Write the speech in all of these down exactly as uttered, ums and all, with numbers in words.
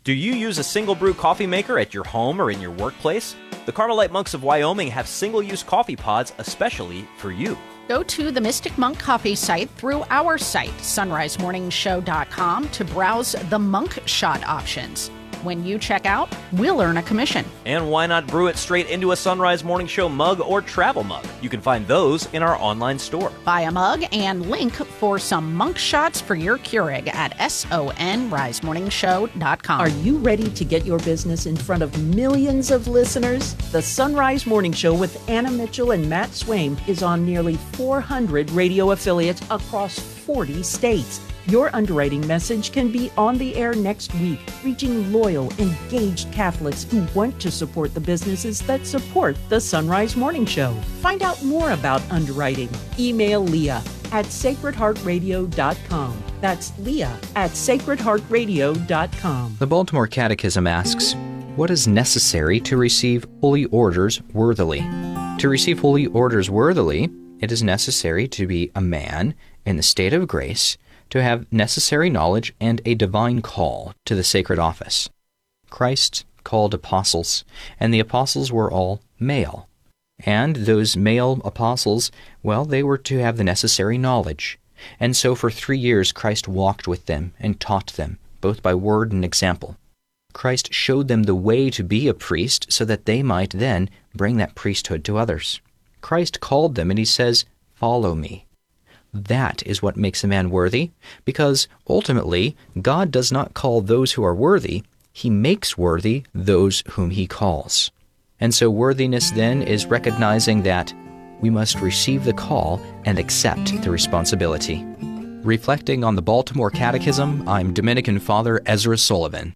Do you use a single brew coffee maker at your home or in your workplace? The Carmelite Monks of Wyoming have single-use coffee pods especially for you. Go to the Mystic Monk Coffee site through our site, sunrise morning show dot com, to browse the Monk Shot options. When you check out, we'll earn a commission. And why not brew it straight into a Sunrise Morning Show mug or travel mug? You can find those in our online store. Buy a mug and link for some Monk Shots for your Keurig at sunrise morning show dot com. Are you ready to get your business in front of millions of listeners? The Sunrise Morning Show with Anna Mitchell and Matt Swaim is on nearly four hundred radio affiliates across forty states. Your underwriting message can be on the air next week, reaching loyal, engaged Catholics who want to support the businesses that support the Sunrise Morning Show. Find out more about underwriting. Email Leah at sacred heart radio dot com. That's Leah at sacred heart radio dot com. The Baltimore Catechism asks, what is necessary to receive holy orders worthily? To receive holy orders worthily, it is necessary to be a man in the state of grace, to have necessary knowledge and a divine call to the sacred office. Christ called apostles, and the apostles were all male. And those male apostles, well, they were to have the necessary knowledge. And so for three years Christ walked with them and taught them, both by word and example. Christ showed them the way to be a priest so that they might then bring that priesthood to others. Christ called them and he says, "Follow me." That is what makes a man worthy, because ultimately, God does not call those who are worthy, he makes worthy those whom he calls. And so worthiness then is recognizing that we must receive the call and accept the responsibility. Reflecting on the Baltimore Catechism, I'm Dominican Father Ezra Sullivan.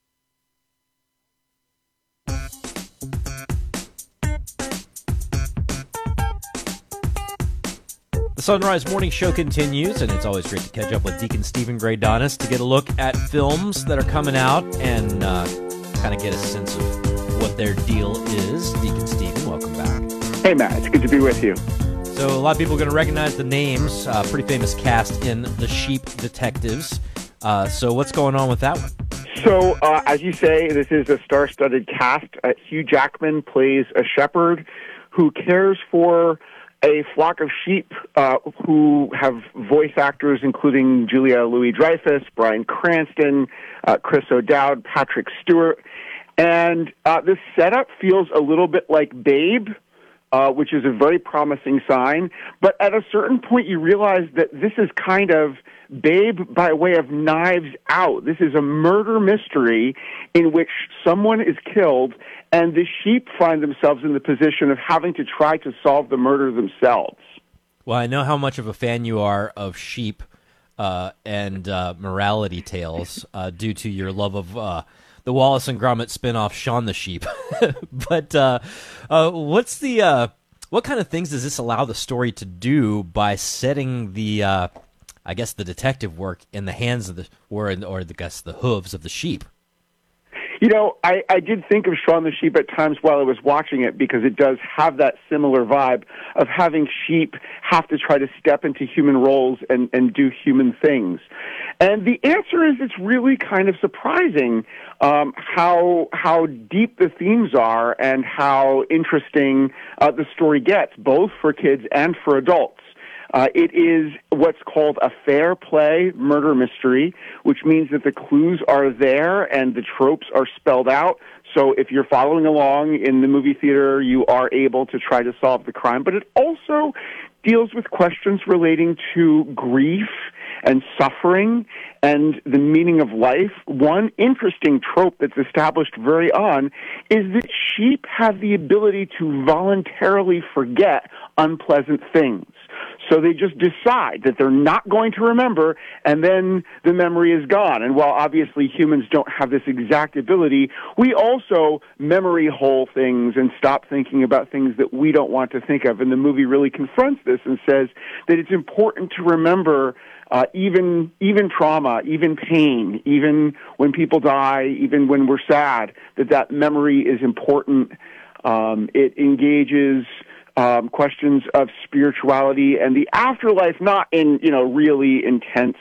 The Sunrise Morning Show continues, and it's always great to catch up with Deacon Stephen Graydonis to get a look at films that are coming out and uh, kind of get a sense of what their deal is. Deacon Stephen, welcome back. Hey, Matt. It's good to be with you. So a lot of people are going to recognize the names. Uh, pretty famous cast in The Sheep Detectives. Uh, so what's going on with that one? So, uh, as you say, this is a star-studded cast. Uh, Hugh Jackman plays a shepherd who cares for a flock of sheep uh, who have voice actors including Julia Louis-Dreyfus, Bryan Cranston, uh, Chris O'Dowd, Patrick Stewart. And uh, this setup feels a little bit like Babe, uh, which is a very promising sign. But at a certain point, you realize that this is kind of Babe by way of Knives Out. This is a murder mystery in which someone is killed and the sheep find themselves in the position of having to try to solve the murder themselves. Well, I know how much of a fan you are of sheep uh, and uh, morality tales uh, due to your love of uh, the Wallace and Gromit spinoff, Shaun the Sheep. But uh, uh, what's the uh, what kind of things does this allow the story to do by setting the uh, I guess the detective work in the hands of the or or the I guess the hooves of the sheep? You know, I, I did think of Shaun the Sheep at times while I was watching it because it does have that similar vibe of having sheep have to try to step into human roles and, and do human things. And the answer is it's really kind of surprising um, how how deep the themes are and how interesting uh, the story gets, both for kids and for adults. Uh, it is what's called a fair play murder mystery, which means that the clues are there and the tropes are spelled out. So if you're following along in the movie theater, you are able to try to solve the crime. But it also deals with questions relating to grief and suffering and the meaning of life. One interesting trope that's established very on is that sheep have the ability to voluntarily forget unpleasant things. So they just decide that they're not going to remember, and then the memory is gone. And while obviously humans don't have this exact ability, we also memory hole things and stop thinking about things that we don't want to think of. And the movie really confronts this and says that it's important to remember uh, even even trauma, even pain, even when people die, even when we're sad, that that memory is important. Um, it engages Um, questions of spirituality and the afterlife, not in, you know, really intense